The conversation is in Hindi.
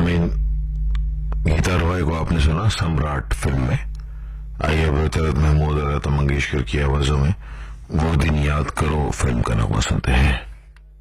मीन गीता रॉय को आपने सुना सम्राट फिल्म में। आइए अब तरत महमूद और लता मंगेशकर की आवाजों में वो दिन याद करो फिल्म का नगमा सुनते हैं।